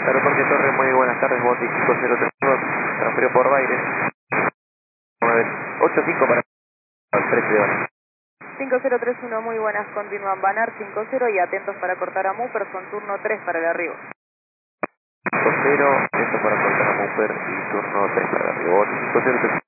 Aeroparque Torre, muy buenas tardes, Bondi 5032, transferió por Baires, 985 para el precio de hora. 5031, muy buenas, continúan Banar 50 y atentos para cortar a Mupers con turno 3 para el arribo. 50, esto para cortar a Mupper y turno 3 para el arribo, Bondi 5032.